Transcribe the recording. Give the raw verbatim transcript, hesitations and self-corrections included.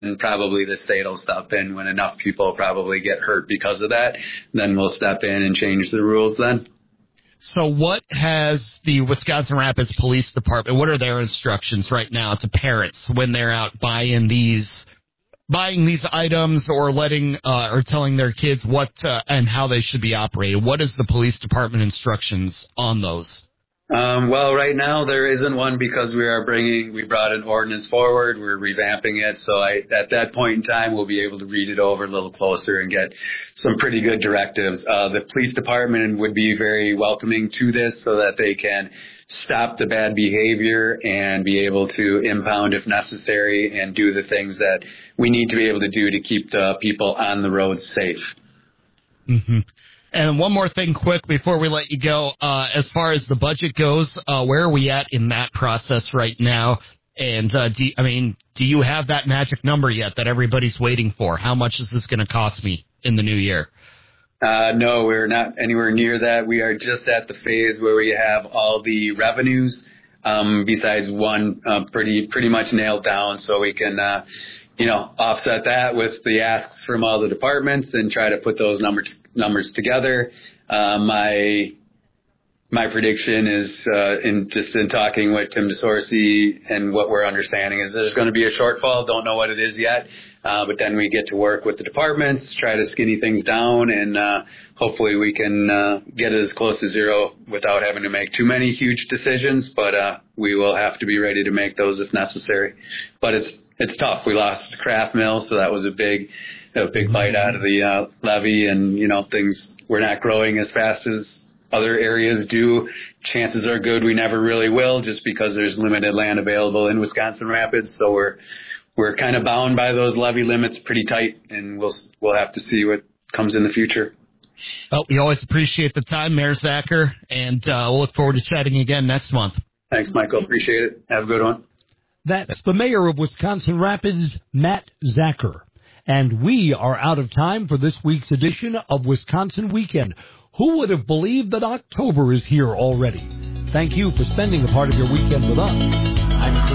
and probably the state will step in when enough people probably get hurt because of that. Then we'll step in and change the rules then. So what has the Wisconsin Rapids Police Department, what are their instructions right now to parents when they're out buying these buying these items or letting uh, or telling their kids what uh, and how they should be operated? What is the police department instructions on those? Um, well, right now there isn't one because we are bringing, we brought an ordinance forward. We're revamping it. So I, at that point in time, we'll be able to read it over a little closer and get some pretty good directives. Uh, the police department would be very welcoming to this so that they can stop the bad behavior and be able to impound if necessary and do the things that we need to be able to do to keep the people on the roads safe. Mm-hmm. And one more thing quick before we let you go. Uh, as far as the budget goes, uh, where are we at in that process right now? And, uh, do, I mean, do you have that magic number yet that everybody's waiting for? How much is this going to cost me in the new year? Uh, no, we're not anywhere near that. We are just at the phase where we have all the revenues, um, besides one, uh, pretty, pretty much nailed down so we can, uh, you know, offset that with the asks from all the departments and try to put those numbers numbers together. Uh, my my prediction is, uh, in just in talking with Tim DeSorcy and what we're understanding is there's going to be a shortfall. Don't know what it is yet, uh, but then we get to work with the departments, try to skinny things down, and uh, hopefully we can uh, get it as close to zero without having to make too many huge decisions. But uh, we will have to be ready to make those if necessary. But it's It's tough. We lost Craft Mill, so that was a big, a big bite out of the uh, levy, and you know things. We're not growing as fast as other areas do. Chances are good we never really will, just because there's limited land available in Wisconsin Rapids. So we're we're kind of bound by those levy limits, pretty tight, and we'll we'll have to see what comes in the future. Well, we always appreciate the time, Mayor Zacher, and uh, we'll look forward to chatting again next month. Thanks, Michael. Appreciate it. Have a good one. That's the mayor of Wisconsin Rapids, Matt Zacher. And we are out of time for this week's edition of Wisconsin Weekend. Who would have believed that October is here already? Thank you for spending a part of your weekend with us. I'm Chris